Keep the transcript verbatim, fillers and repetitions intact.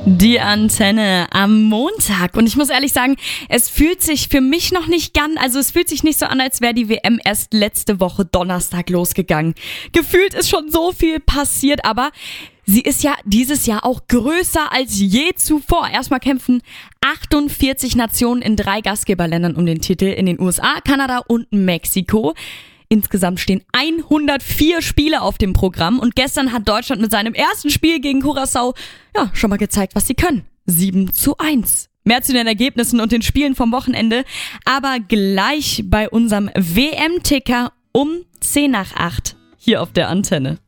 Die Antenne am Montag. Und ich muss ehrlich sagen, es fühlt sich für mich noch nicht ganz, also es fühlt sich nicht so an, als wäre die W M erst letzte Woche Donnerstag losgegangen. Gefühlt ist schon so viel passiert, aber sie ist ja dieses Jahr auch größer als je zuvor. Erstmal kämpfen achtundvierzig Nationen in drei Gastgeberländern um den Titel, in den U S A, Kanada und Mexiko. Insgesamt stehen hundertvier Spiele auf dem Programm und gestern hat Deutschland mit seinem ersten Spiel gegen Curaçao ja schon mal gezeigt, was sie können. sieben zu eins. Mehr zu den Ergebnissen und den Spielen vom Wochenende, aber gleich bei unserem W M-Ticker um zehn nach acht hier auf der Antenne.